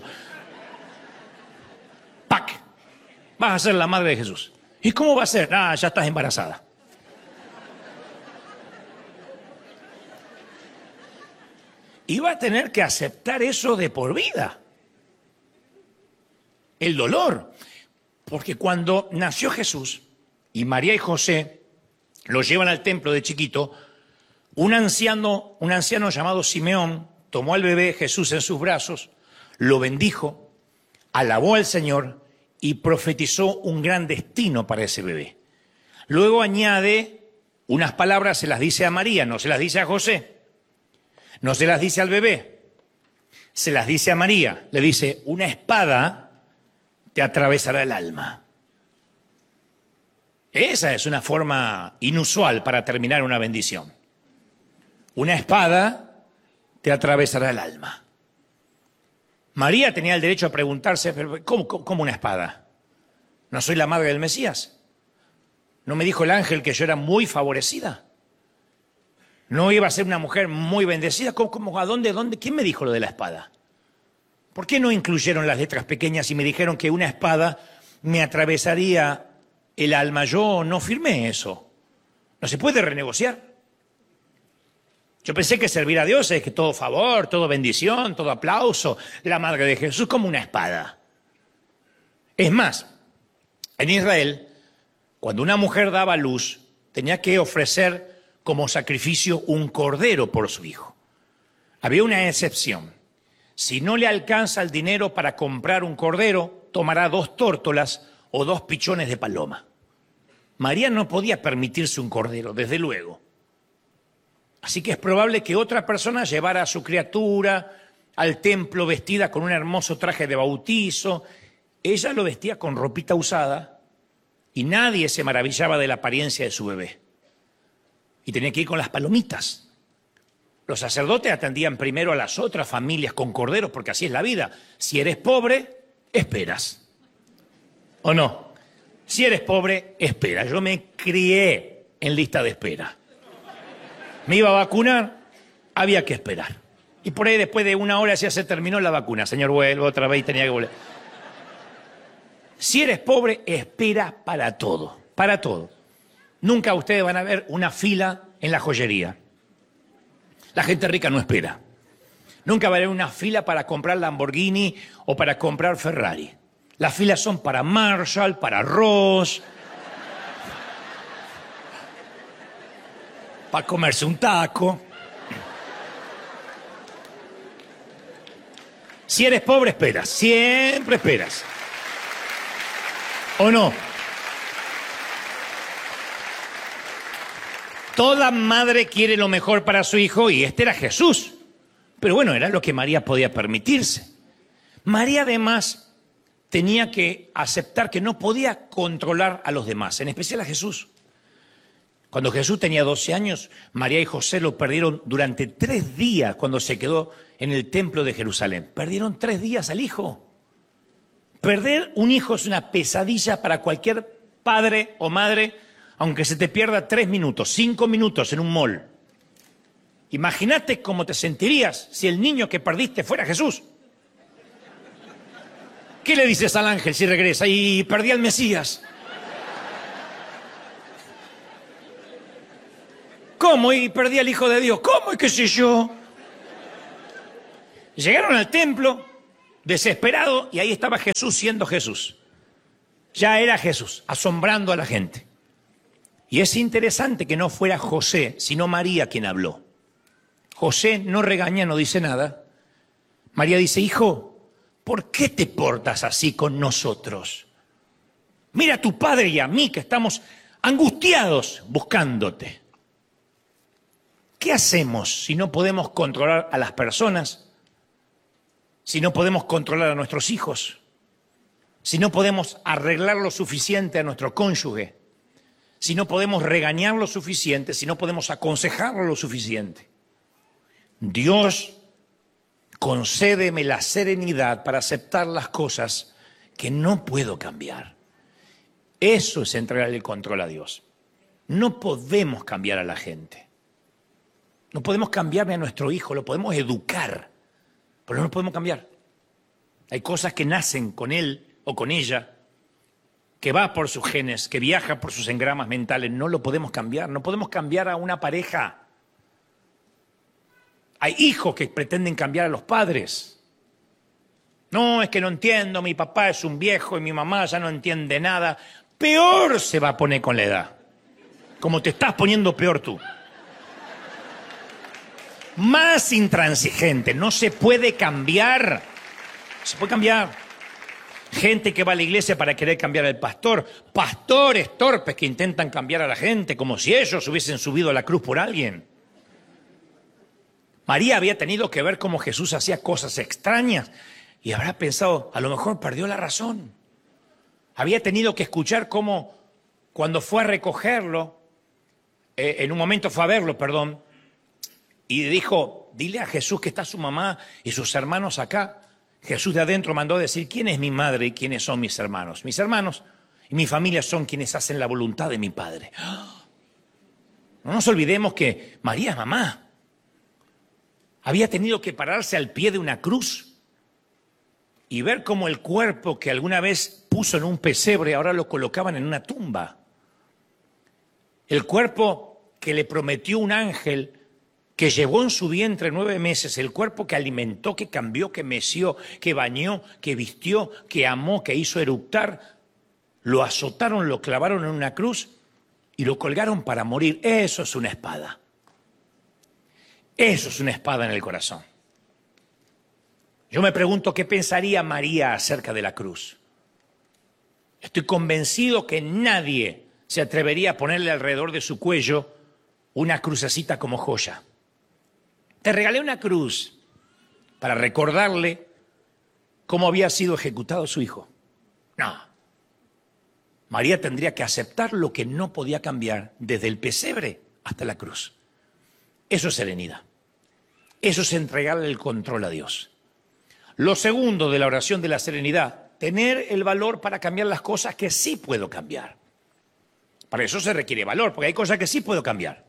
¡Pac! Vas a ser la madre de Jesús. ¿Y cómo va a ser? Ah, ya estás embarazada. Iba a tener que aceptar eso de por vida. El dolor. Porque cuando nació Jesús y María y José lo llevan al templo de chiquito, un anciano, un anciano llamado Simeón tomó al bebé Jesús en sus brazos, lo bendijo, alabó al Señor y profetizó un gran destino para ese bebé. Luego añade unas palabras, se las dice a María, no se las dice a José, no se las dice al bebé, se las dice a María, le dice, una espada te atravesará el alma. Esa es una forma inusual para terminar una bendición. Una espada te atravesará el alma. María tenía el derecho a preguntarse, ¿cómo, cómo una espada? ¿No soy la madre del Mesías? ¿No me dijo el ángel que yo era muy favorecida? ¿No iba a ser una mujer muy bendecida? ¿Cómo, cómo, ¿A dónde, dónde? ¿Quién me dijo lo de la espada? ¿Por qué no incluyeron las letras pequeñas y me dijeron que una espada me atravesaría el alma? Yo no firmé eso. No se puede renegociar. Yo pensé que servir a Dios es que todo favor, todo bendición, todo aplauso. La madre de Jesús como una espada. Es más, en Israel, cuando una mujer daba luz, tenía que ofrecer como sacrificio un cordero por su hijo. Había una excepción. Si no le alcanza el dinero para comprar un cordero, tomará dos tórtolas o dos pichones de paloma. María no podía permitirse un cordero, desde luego. Así que es probable que otra persona llevara a su criatura al templo vestida con un hermoso traje de bautizo. Ella lo vestía con ropita usada y nadie se maravillaba de la apariencia de su bebé. Y tenía que ir con las palomitas. Los sacerdotes atendían primero a las otras familias con corderos, porque así es la vida. Si eres pobre, esperas. ¿O no? Si eres pobre, espera. Yo me crié en lista de espera. Me iba a vacunar, había que esperar. Y por ahí después de una hora ya se terminó la vacuna. Señor, vuelvo otra vez y tenía que volver. Si eres pobre, espera para todo. Para todo. Nunca ustedes van a ver una fila en la joyería. La gente rica no espera. Nunca va a haber una fila para comprar Lamborghini o para comprar Ferrari. Las filas son para Marshall, para Ross, para comerse un taco. Si eres pobre, esperas. Siempre esperas. ¿O no? Toda madre quiere lo mejor para su hijo y este era Jesús. Pero bueno, era lo que María podía permitirse. María además tenía que aceptar que no podía controlar a los demás, en especial a Jesús. Cuando Jesús tenía doce años, María y José lo perdieron durante tres días cuando se quedó en el templo de Jerusalén. Perdieron tres días al hijo. Perder un hijo es una pesadilla para cualquier padre o madre, aunque se te pierda tres minutos, cinco minutos en un mall. Imagínate cómo te sentirías si el niño que perdiste fuera Jesús. ¿Qué le dices al ángel si regresa? Y perdí al Mesías. ¿cómo? Y perdí al Hijo de Dios. ¿Cómo? ¿Y qué sé yo? Llegaron al templo, desesperado, y ahí estaba Jesús siendo Jesús. Ya era Jesús, asombrando a la gente. Y es interesante que no fuera José, sino María quien habló. José no regaña, no dice nada. María dice, hijo, ¿por qué te portas así con nosotros? Mira a tu padre y a mí que estamos angustiados buscándote. ¿Qué hacemos si no podemos controlar a las personas? Si no podemos controlar a nuestros hijos, si no podemos arreglar lo suficiente a nuestro cónyuge, si no podemos regañar lo suficiente, si no podemos aconsejarlo lo suficiente. Dios, concédeme la serenidad para aceptar las cosas que no puedo cambiar. Eso es entregar el control a Dios. No podemos cambiar a la gente. No podemos cambiarle a nuestro hijo, lo podemos educar, pero no lo podemos cambiar. Hay cosas que nacen con él o con ella, que va por sus genes, que viaja por sus engramas mentales. No lo podemos cambiar. No podemos cambiar a una pareja. Hay hijos que pretenden cambiar a los padres. No, es que no entiendo, mi papá es un viejo y mi mamá ya no entiende nada. Peor se va a poner con la edad. Como te estás poniendo peor tú. Más intransigente. No se puede cambiar. Se puede cambiar. Gente que va a la iglesia para querer cambiar al pastor. Pastores torpes que intentan cambiar a la gente como si ellos hubiesen subido a la cruz por alguien. María había tenido que ver cómo Jesús hacía cosas extrañas y habrá pensado, a lo mejor perdió la razón. Había tenido que escuchar cómo cuando fue a recogerlo, eh, en un momento fue a verlo, perdón, y dijo, dile a Jesús que está su mamá y sus hermanos acá. Jesús de adentro mandó a decir, ¿quién es mi madre y quiénes son mis hermanos? Mis hermanos y mi familia son quienes hacen la voluntad de mi Padre. No nos olvidemos que María es mamá. Había tenido que pararse al pie de una cruz y ver cómo el cuerpo que alguna vez puso en un pesebre ahora lo colocaban en una tumba. El cuerpo que le prometió un ángel que llevó en su vientre nueve meses, el cuerpo que alimentó, que cambió, que meció, que bañó, que vistió, que amó, que hizo eructar, lo azotaron, lo clavaron en una cruz y lo colgaron para morir. Eso es una espada. Eso es una espada en el corazón. Yo me pregunto qué pensaría María acerca de la cruz. Estoy convencido que nadie se atrevería a ponerle alrededor de su cuello una crucecita como joya. Te regalé una cruz para recordarle cómo había sido ejecutado su hijo. No. María tendría que aceptar lo que no podía cambiar desde el pesebre hasta la cruz. Eso es serenidad. Eso es entregarle el control a Dios. Lo segundo de la oración de la serenidad, tener el valor para cambiar las cosas que sí puedo cambiar. Para eso se requiere valor, porque hay cosas que sí puedo cambiar.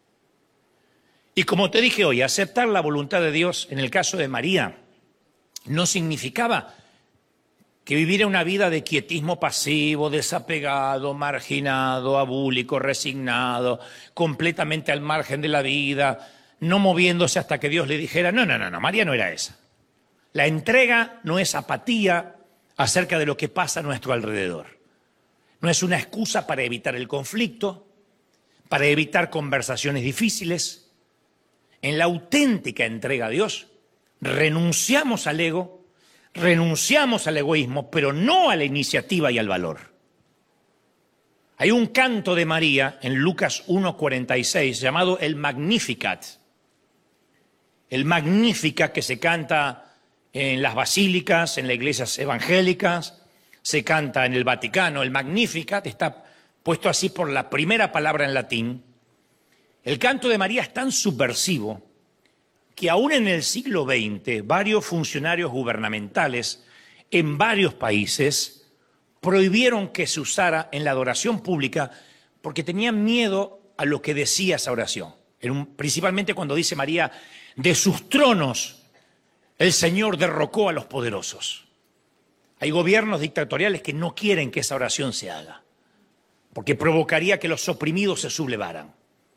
Y como te dije hoy, aceptar la voluntad de Dios, en el caso de María, no significaba que viviera una vida de quietismo pasivo, desapegado, marginado, abúlico, resignado, completamente al margen de la vida, no moviéndose hasta que Dios le dijera, no, no, no, no, María no era esa. La entrega no es apatía acerca de lo que pasa a nuestro alrededor. No es una excusa para evitar el conflicto, para evitar conversaciones difíciles. En la auténtica entrega a Dios, renunciamos al ego, renunciamos al egoísmo, pero no a la iniciativa y al valor. Hay un canto de María en Lucas uno cuarenta y seis llamado el Magnificat. El Magnificat que se canta en las basílicas, en las iglesias evangélicas, se canta en el Vaticano. El Magnificat está puesto así por la primera palabra en latín. El canto de María es tan subversivo que aún en el siglo veinte varios funcionarios gubernamentales en varios países prohibieron que se usara en la adoración pública porque tenían miedo a lo que decía esa oración. En un, principalmente cuando dice María, de sus tronos el Señor derrocó a los poderosos. Hay gobiernos dictatoriales que no quieren que esa oración se haga porque provocaría que los oprimidos se sublevaran.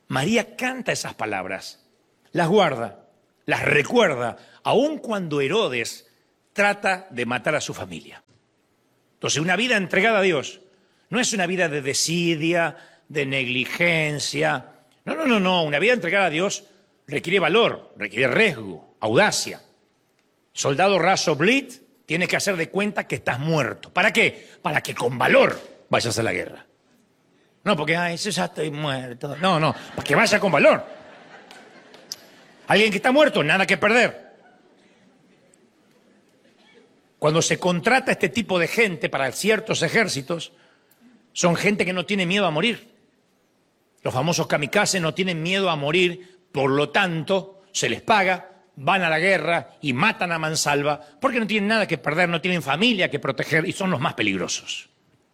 María canta esas palabras, las guarda, las recuerda, aun cuando Herodes trata de matar a su familia. Entonces, una vida entregada a Dios no es una vida de desidia, de negligencia. No, no, no, no. Una vida entregada a Dios requiere valor, requiere riesgo, audacia. Soldado raso Blitz tiene que hacer de cuenta que estás muerto. ¿Para qué? Para que con valor vayas a la guerra. No, porque, ay, yo ya estoy muerto. No, no, para que vaya con valor. Alguien que está muerto, nada que perder. Cuando se contrata este tipo de gente para ciertos ejércitos, son gente que no tiene miedo a morir. Los famosos kamikazes no tienen miedo a morir, por lo tanto, se les paga, van a la guerra y matan a mansalva, porque no tienen nada que perder, no tienen familia que proteger y son los más peligrosos.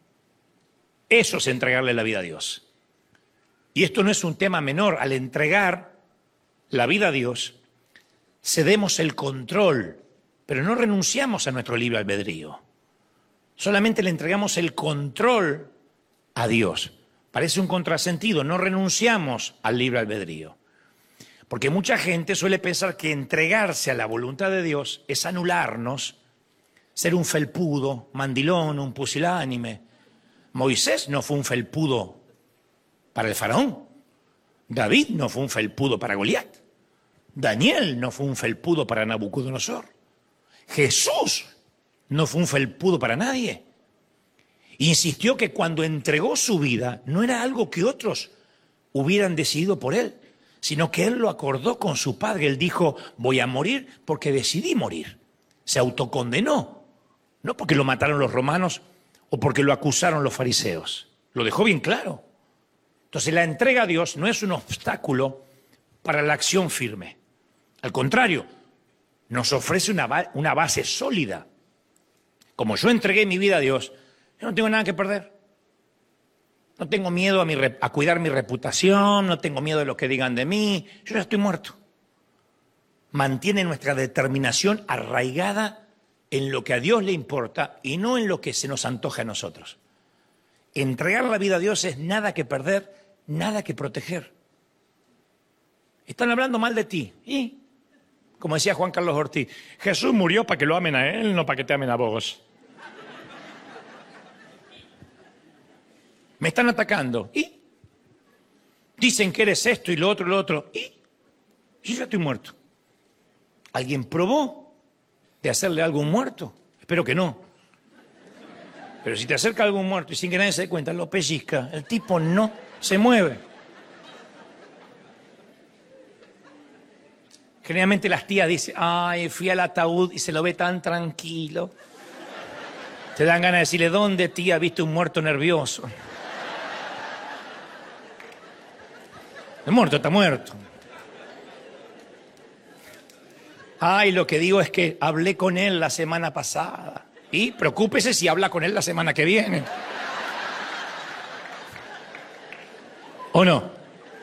Eso es entregarle la vida a Dios. Y esto no es un tema menor. Al entregar la vida a Dios, cedemos el control, pero no renunciamos a nuestro libre albedrío. Solamente le entregamos el control a Dios. Parece un contrasentido, no renunciamos al libre albedrío. Porque mucha gente suele pensar que entregarse a la voluntad de Dios es anularnos, ser un felpudo, mandilón, un pusilánime. Moisés no fue un felpudo para el faraón. David no fue un felpudo para Goliat. Daniel no fue un felpudo para Nabucodonosor. Jesús no fue un felpudo para nadie. Insistió que cuando entregó su vida no era algo que otros hubieran decidido por él, sino que él lo acordó con su padre. Él dijo, voy a morir porque decidí morir. Se autocondenó, no porque lo mataron los romanos o porque lo acusaron los fariseos. Lo dejó bien claro. Entonces la entrega a Dios no es un obstáculo para la acción firme. Al contrario, nos ofrece una, ba- una base sólida. Como yo entregué mi vida a Dios, yo no tengo nada que perder. No tengo miedo a, mi re- a cuidar mi reputación, no tengo miedo de lo que digan de mí. Yo ya estoy muerto. Mantiene nuestra determinación arraigada en lo que a Dios le importa y no en lo que se nos antoja a nosotros. Entregar la vida a Dios es nada que perder, nada que proteger. Están hablando mal de ti. ¿Y? Como decía Juan Carlos Ortiz, Jesús murió para que lo amen a él, no para que te amen a vos. Me están atacando. ¿Y? Dicen que eres esto y lo otro y lo otro. ¿Y? Yo ya estoy muerto. ¿Alguien probó de hacerle algo a un muerto? Espero que no. Pero si te acerca algún muerto y sin que nadie se dé cuenta, lo pellizca, el tipo no se mueve. Generalmente las tías dicen, ay, fui al ataúd y se lo ve tan tranquilo. Te dan ganas de decirle, ¿dónde, tía, viste un muerto nervioso? El muerto está muerto. Ay, lo que digo es que hablé con él la semana pasada. Y preocúpese si habla con él la semana que viene. ¿O no?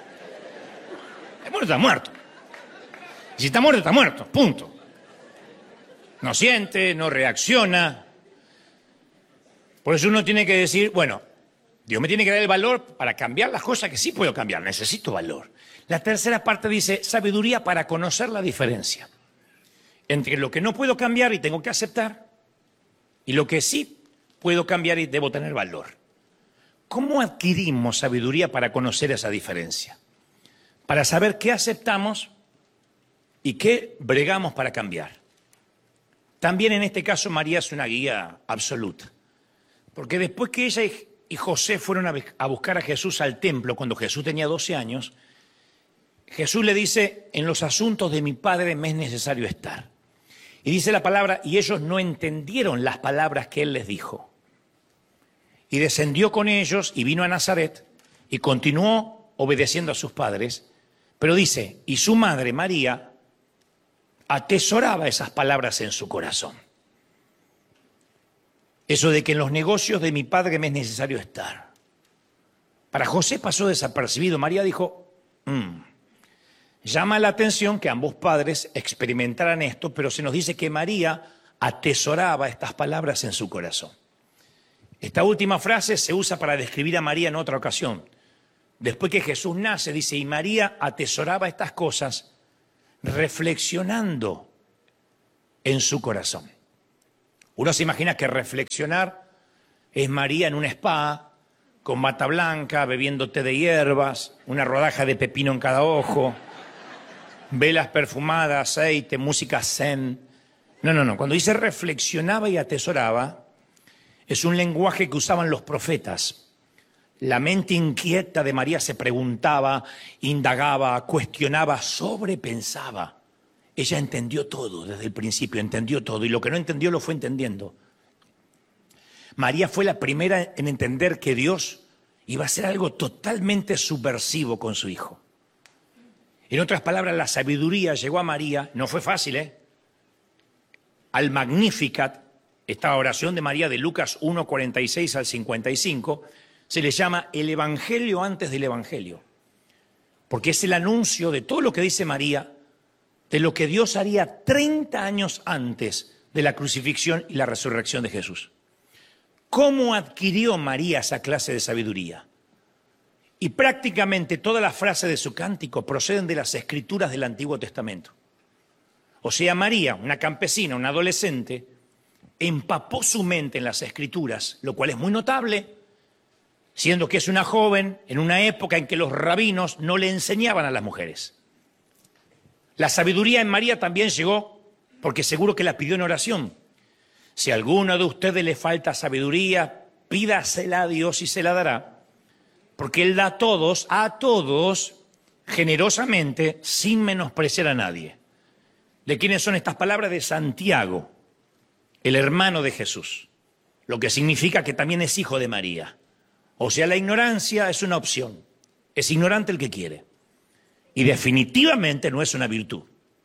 El muerto está muerto. Y si está muerto, está muerto. Punto. No siente, no reacciona. Por eso uno tiene que decir, bueno, Dios me tiene que dar el valor para cambiar las cosas que sí puedo cambiar. Necesito valor. La tercera parte dice, sabiduría para conocer la diferencia entre lo que no puedo cambiar y tengo que aceptar y lo que sí puedo cambiar y debo tener valor. ¿Cómo adquirimos sabiduría para conocer esa diferencia? Para saber qué aceptamos y qué bregamos para cambiar. También en este caso María es una guía absoluta. Porque después que ella y José fueron a buscar a Jesús al templo cuando Jesús tenía doce años, Jesús le dice, en los asuntos de mi Padre me es necesario estar. Y dice la palabra, y ellos no entendieron las palabras que él les dijo. Y descendió con ellos y vino a Nazaret y continuó obedeciendo a sus padres. Pero dice, y su madre María atesoraba esas palabras en su corazón. Eso de que en los negocios de mi Padre me es necesario estar. Para José pasó desapercibido. María dijo, mmm. Llama la atención que ambos padres experimentaran esto, pero se nos dice que María atesoraba estas palabras en su corazón. Esta última frase se usa para describir a María en otra ocasión, después que Jesús nace, dice, y María atesoraba estas cosas reflexionando en su corazón. Uno se imagina que reflexionar es María en un spa, con bata blanca, bebiendo té de hierbas, una rodaja de pepino en cada ojo, velas perfumadas, aceite, música zen. No, no, no. Cuando dice reflexionaba y atesoraba, es un lenguaje que usaban los profetas. La mente inquieta de María se preguntaba, indagaba, cuestionaba, sobrepensaba. Ella entendió todo desde el principio, entendió todo, y lo que no entendió lo fue entendiendo. María fue la primera en entender que Dios iba a hacer algo totalmente subversivo con su hijo. En otras palabras, la sabiduría llegó a María, no fue fácil, ¿eh? Al Magnificat, esta oración de María de Lucas uno, cuarenta y seis al cincuenta y cinco, se le llama el Evangelio antes del Evangelio, porque es el anuncio de todo lo que dice María, de lo que Dios haría treinta años antes de la crucifixión y la resurrección de Jesús. ¿Cómo adquirió María esa clase de sabiduría? Y prácticamente todas las frases de su cántico proceden de las escrituras del Antiguo Testamento. O sea, María, una campesina, una adolescente, empapó su mente en las escrituras, lo cual es muy notable, siendo que es una joven en una época en que los rabinos no le enseñaban a las mujeres. La sabiduría en María también llegó porque seguro que la pidió en oración. Si a alguno de ustedes le falta sabiduría, pídasela a Dios y se la dará, porque Él da a todos, a todos, generosamente, sin menospreciar a nadie. ¿De quiénes son estas palabras? De Santiago, el hermano de Jesús, lo que significa que también es hijo de María. O sea, la ignorancia es una opción, es ignorante el que quiere. Y definitivamente no es una virtud.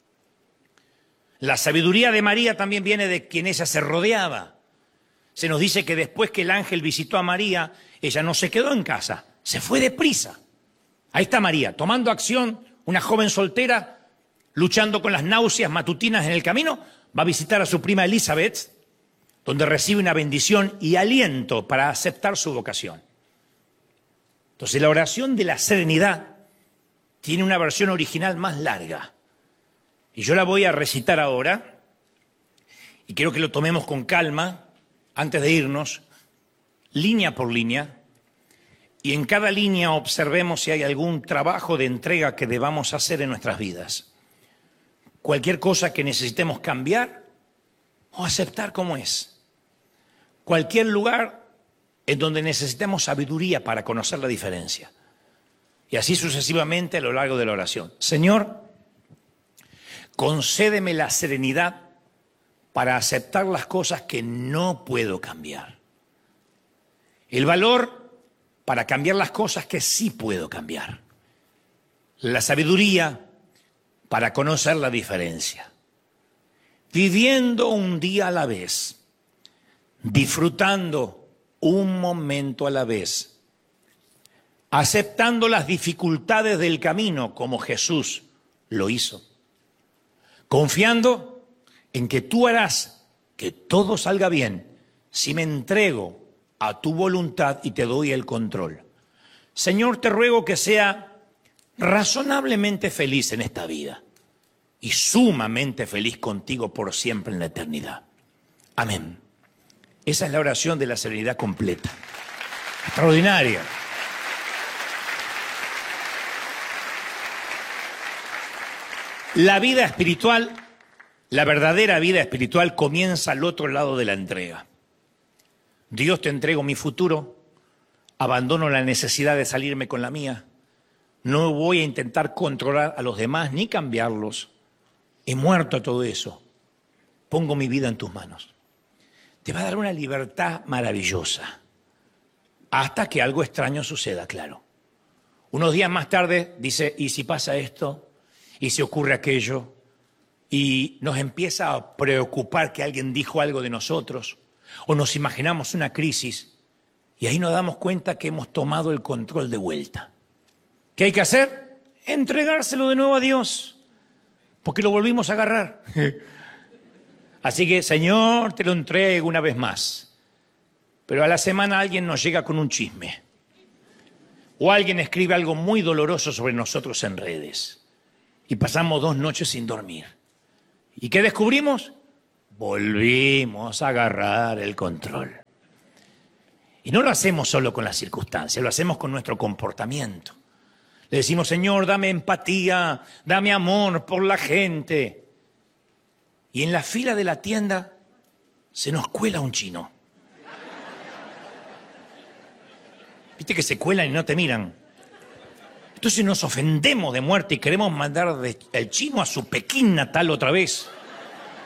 La sabiduría de María también viene de quien ella se rodeaba. Se nos dice que después que el ángel visitó a María, ella no se quedó en casa, se fue deprisa. Ahí está María, tomando acción, una joven soltera, luchando con las náuseas matutinas en el camino, va a visitar a su prima Elizabeth, donde recibe una bendición y aliento para aceptar su vocación. Entonces la oración de la serenidad tiene una versión original más larga. Y yo la voy a recitar ahora, y quiero que lo tomemos con calma, antes de irnos, línea por línea, y en cada línea observemos si hay algún trabajo de entrega que debamos hacer en nuestras vidas. Cualquier cosa que necesitemos cambiar o aceptar como es. Cualquier lugar en donde necesitemos sabiduría para conocer la diferencia. Y así sucesivamente a lo largo de la oración. Señor, concédeme la serenidad para aceptar las cosas que no puedo cambiar. El valor para cambiar las cosas que sí puedo cambiar. La sabiduría para conocer la diferencia. Viviendo un día a la vez, disfrutando un momento a la vez, aceptando las dificultades del camino como Jesús lo hizo, confiando en que tú harás que todo salga bien si me entrego a tu voluntad y te doy el control. Señor, te ruego que sea razonablemente feliz en esta vida y sumamente feliz contigo por siempre en la eternidad. Amén. Esa es la oración de la serenidad completa. Extraordinaria. La vida espiritual, la verdadera vida espiritual comienza al otro lado de la entrega. Dios, te entrego mi futuro, abandono la necesidad de salirme con la mía, no voy a intentar controlar a los demás ni cambiarlos. He muerto a todo eso, pongo mi vida en tus manos. Te va a dar una libertad maravillosa, hasta que algo extraño suceda, claro. Unos días más tarde dice, ¿y si pasa esto? ¿Y si ocurre aquello? Y nos empieza a preocupar que alguien dijo algo de nosotros, o nos imaginamos una crisis, y ahí nos damos cuenta que hemos tomado el control de vuelta. ¿Qué hay que hacer? Entregárselo de nuevo a Dios, porque lo volvimos a agarrar. Así que, Señor, te lo entrego una vez más. Pero a la semana alguien nos llega con un chisme. O alguien escribe algo muy doloroso sobre nosotros en redes. Y pasamos dos noches sin dormir. ¿Y qué descubrimos? Volvimos a agarrar el control. Y no lo hacemos solo con las circunstancias, lo hacemos con nuestro comportamiento. Le decimos, Señor, dame empatía, dame amor por la gente. Y en la fila de la tienda se nos cuela un chino. Viste que se cuelan y no te miran. Entonces nos ofendemos de muerte y queremos mandar de, el chino a su Pekín natal otra vez.